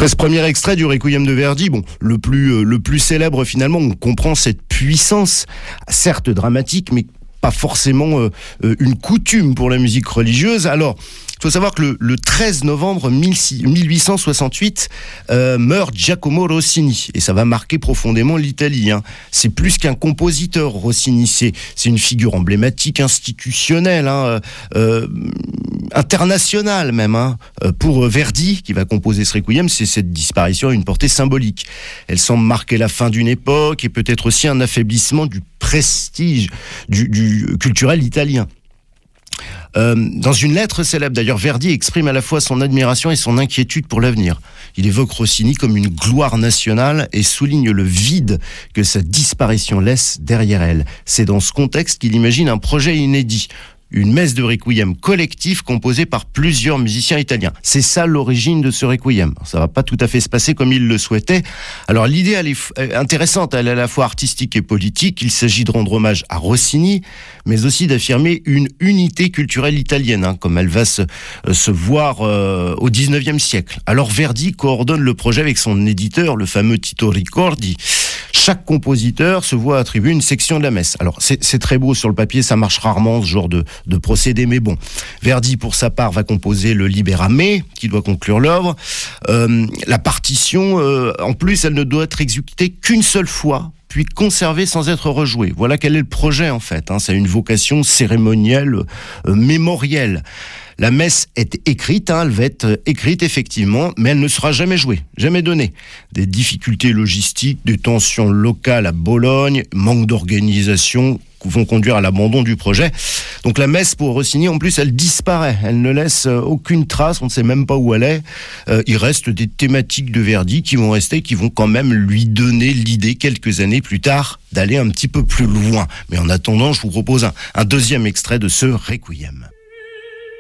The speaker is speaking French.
Après ce premier extrait du Requiem de Verdi, le plus célèbre finalement, on comprend cette puissance, certes dramatique, mais pas forcément une coutume pour la musique religieuse. Alors, il faut savoir que le 13 novembre 1868 meurt Giacomo Rossini, et ça va marquer profondément l'Italie. C'est plus qu'un compositeur, Rossini, c'est une figure emblématique, institutionnelle, internationale même. Pour Verdi, qui va composer ce Requiem, c'est cette disparition a une portée symbolique. Elle semble marquer la fin d'une époque et peut-être aussi un affaiblissement du prestige du culturel italien. Dans une lettre célèbre, d'ailleurs, Verdi exprime à la fois son admiration et son inquiétude pour l'avenir. Il évoque Rossini comme une gloire nationale et souligne le vide que sa disparition laisse derrière elle. C'est dans ce contexte qu'il imagine un projet inédit. Une messe de Requiem collectif composée par plusieurs musiciens italiens. C'est ça l'origine de ce Requiem. Ça va pas tout à fait se passer comme il le souhaitait. Alors l'idée, elle est intéressante, elle est à la fois artistique et politique. Il s'agit de rendre hommage à Rossini, mais aussi d'affirmer une unité culturelle italienne, comme elle va se voir au 19e siècle. Alors Verdi coordonne le projet avec son éditeur, le fameux Tito Ricordi. Chaque compositeur se voit attribuer une section de la messe. Alors, c'est très beau sur le papier, ça marche rarement, ce genre de procédé, mais bon. Verdi, pour sa part, va composer le Libera Me, qui doit conclure l'œuvre. La partition, en plus, elle ne doit être exécutée qu'une seule fois, puis conservée sans être rejouée. Voilà quel est le projet, en fait. Ça a une vocation cérémonielle, mémorielle. La messe est écrite, elle va être écrite effectivement, mais elle ne sera jamais jouée, jamais donnée. Des difficultés logistiques, des tensions locales à Bologne, manque d'organisation vont conduire à l'abandon du projet. Donc la messe pour Rossini, en plus, elle disparaît. Elle ne laisse aucune trace, on ne sait même pas où elle est. Il reste des thématiques de Verdi qui vont rester, qui vont quand même lui donner l'idée, quelques années plus tard, d'aller un petit peu plus loin. Mais en attendant, je vous propose un deuxième extrait de ce Requiem.